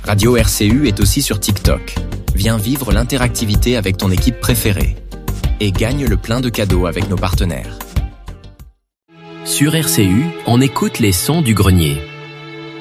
Radio RCU est aussi sur TikTok. Viens vivre l'interactivité avec ton équipe préférée. Et gagne le plein de cadeaux avec nos partenaires. Sur RCU, on écoute les sons du grenier.